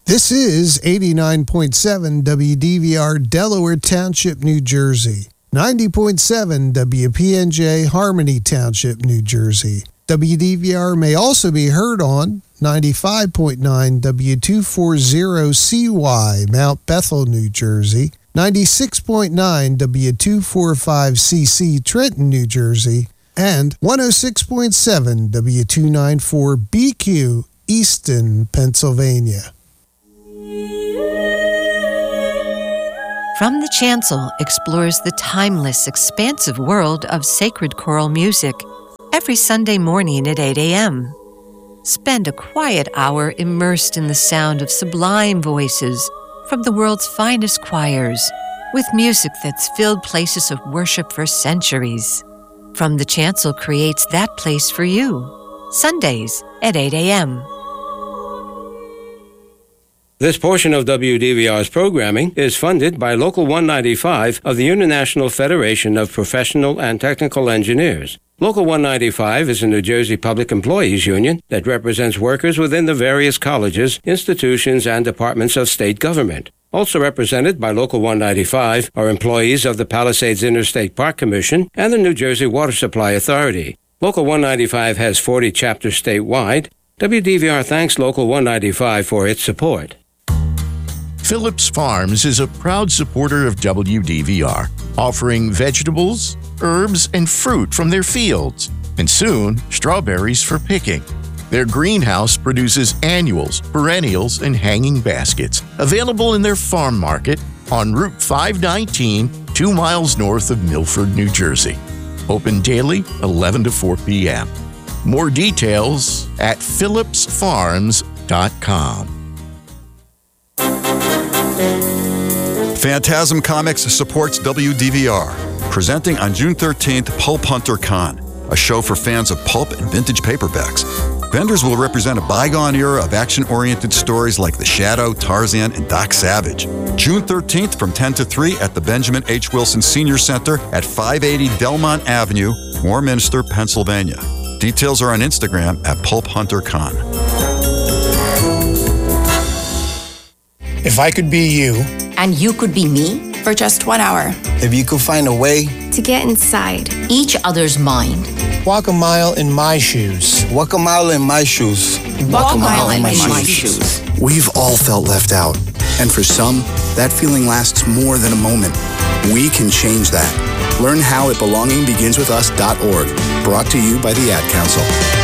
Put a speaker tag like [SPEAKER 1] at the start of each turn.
[SPEAKER 1] This is 89.7 WDVR, Delaware Township, New Jersey. 90.7 WPNJ, Harmony Township, New Jersey. WDVR may also be heard on 95.9 W240CY, Mount Bethel, New Jersey. 96.9 W245CC, Trenton, New Jersey. And 106.7 W294BQ, Easton, Pennsylvania.
[SPEAKER 2] From the Chancel explores the timeless, expansive world of sacred choral music every Sunday morning at 8 a.m. Spend a quiet hour immersed in the sound of sublime voices from the world's finest choirs, with music that's filled places of worship for centuries. From the Chancel creates that place for you, Sundays at 8 a.m.
[SPEAKER 3] This portion of WDVR's programming is funded by Local 195 of the International Federation of Professional and Technical Engineers. Local 195 is a New Jersey public employees union that represents workers within the various colleges, institutions, and departments of state government. Also represented by Local 195 are employees of the Palisades Interstate Park Commission and the New Jersey Water Supply Authority. Local 195 has 40 chapters statewide. WDVR thanks Local 195 for its support.
[SPEAKER 4] Phillips Farms is a proud supporter of WDVR, offering vegetables, herbs, and fruit from their fields, and soon, strawberries for picking. Their greenhouse produces annuals, perennials, and hanging baskets, available in their farm market on Route 519, 2 miles north of Milford, New Jersey. Open daily, 11 to 4 p.m. More details at phillipsfarms.com.
[SPEAKER 5] Phantasm Comics supports WDVR, presenting on June 13th Pulp Hunter Con, a show for fans of pulp and vintage paperbacks. Vendors will represent a bygone era of action-oriented stories like The Shadow, Tarzan, and Doc Savage. June 13th from 10 to 3 at the Benjamin H. Wilson Senior Center at 580 Delmont Avenue, Warminster, Pennsylvania. Details are on Instagram at Pulp Hunter Con.
[SPEAKER 6] If I could be you,
[SPEAKER 7] and you could be me,
[SPEAKER 8] for just 1 hour.
[SPEAKER 6] if you could find a way
[SPEAKER 9] to get inside
[SPEAKER 7] each other's mind.
[SPEAKER 6] walk a mile in my shoes.
[SPEAKER 10] Walk a mile in my shoes.
[SPEAKER 7] Walk a mile in my shoes.
[SPEAKER 11] We've all felt left out. And for some, that feeling lasts more than a moment. We can change that. Learn how at belongingbeginswithus.org. Brought to you by the Ad Council.